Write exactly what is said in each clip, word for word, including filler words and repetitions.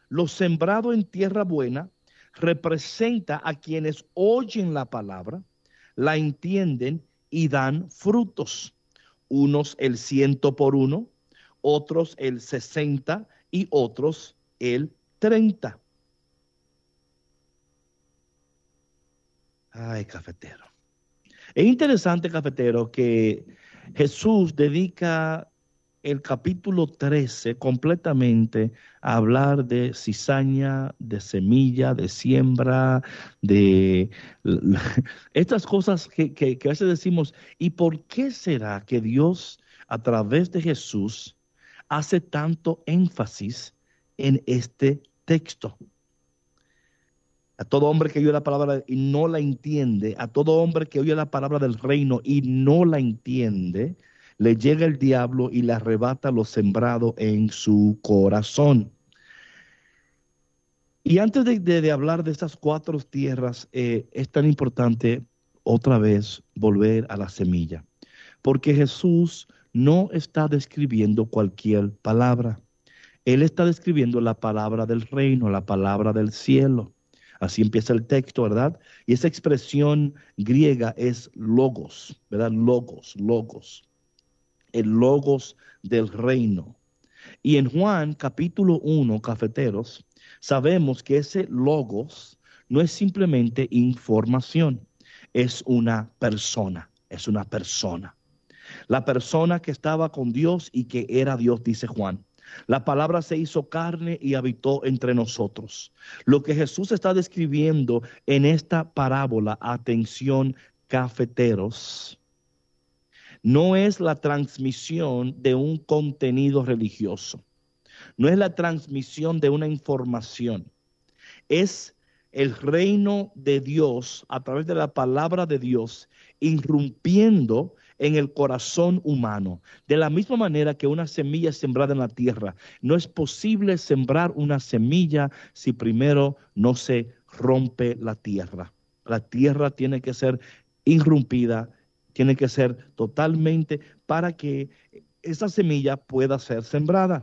Lo sembrado en tierra buena representa a quienes oyen la palabra, la entienden y dan frutos. Unos el ciento por uno, otros el sesenta y otros el treinta. Ay, cafetero. Es interesante, cafetero, que Jesús dedica el capítulo trece completamente a hablar de cizaña, de semilla, de siembra, de estas cosas que, que, que a veces decimos, ¿y por qué será que Dios a través de Jesús hace tanto énfasis en este texto? A todo hombre que oye la palabra y no la entiende, a todo hombre que oye la palabra del reino y no la entiende, le llega el diablo y le arrebata lo sembrado en su corazón. Y antes de, de, de hablar de estas cuatro tierras, eh, es tan importante otra vez volver a la semilla, porque Jesús no está describiendo cualquier palabra. Él está describiendo la palabra del reino, la palabra del cielo. Así empieza el texto, ¿verdad? Y esa expresión griega es logos, ¿verdad? Logos, logos. El logos del reino. Y en Juan capítulo uno, cafeteros, sabemos que ese logos no es simplemente información, es una persona, es una persona. La persona que estaba con Dios y que era Dios, dice Juan. La palabra se hizo carne y habitó entre nosotros. Lo que Jesús está describiendo en esta parábola, atención, cafeteros, no es la transmisión de un contenido religioso, no es la transmisión de una información, es el reino de Dios a través de la palabra de Dios irrumpiendo en el corazón humano. De la misma manera que una semilla es sembrada en la tierra, no es posible sembrar una semilla si primero no se rompe la tierra. La tierra tiene que ser irrumpida, tiene que ser totalmente para que esa semilla pueda ser sembrada.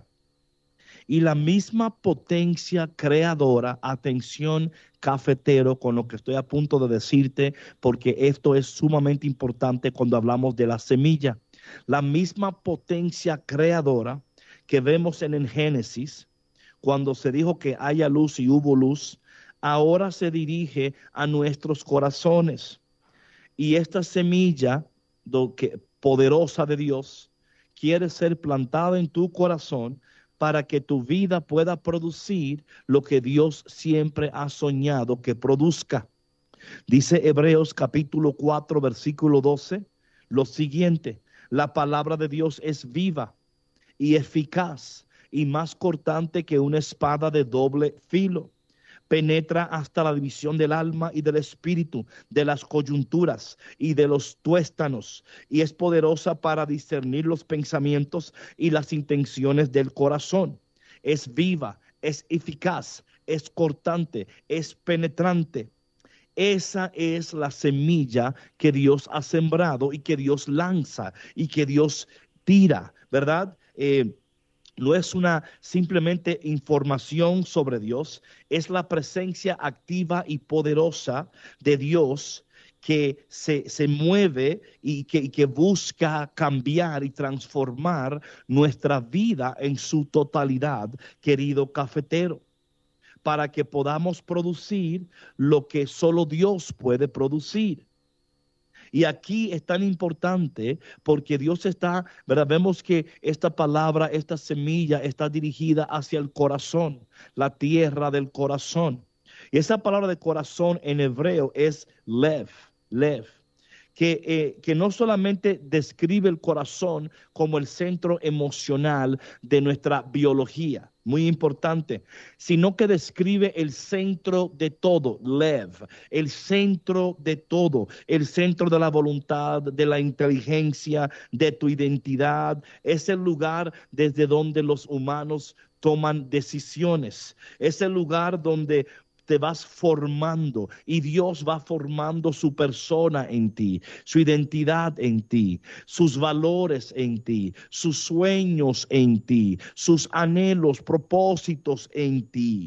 Y la misma potencia creadora, atención cafetero con lo que estoy a punto de decirte, porque esto es sumamente importante cuando hablamos de la semilla. La misma potencia creadora que vemos en el Génesis, cuando se dijo que haya luz y hubo luz, ahora se dirige a nuestros corazones. Y esta semilla do que, poderosa de Dios quiere ser plantada en tu corazón para que tu vida pueda producir lo que Dios siempre ha soñado que produzca. Dice Hebreos capítulo cuatro, versículo doce, lo siguiente: la palabra de Dios es viva y eficaz y más cortante que una espada de doble filo. Penetra hasta la división del alma y del espíritu, de las coyunturas y de los tuéstanos, y es poderosa para discernir los pensamientos y las intenciones del corazón. Es viva, es eficaz, es cortante, es penetrante. Esa es la semilla que Dios ha sembrado y que Dios lanza y que Dios tira, ¿verdad? Eh, No es una simplemente información sobre Dios, es la presencia activa y poderosa de Dios que se, se mueve y que, y que busca cambiar y transformar nuestra vida en su totalidad, querido cafetero, para que podamos producir lo que solo Dios puede producir. Y aquí es tan importante porque Dios está, ¿verdad? Vemos que esta palabra, esta semilla está dirigida hacia el corazón, la tierra del corazón. Y esa palabra de corazón en hebreo es lev, lev. Que, eh, que no solamente describe el corazón como el centro emocional de nuestra biología, muy importante, sino que describe el centro de todo, lev, el centro de todo, el centro de la voluntad, de la inteligencia, de tu identidad. Es el lugar desde donde los humanos toman decisiones, es el lugar donde te vas formando y Dios va formando su persona en ti, su identidad en ti, sus valores en ti, sus sueños en ti, sus anhelos, propósitos en ti.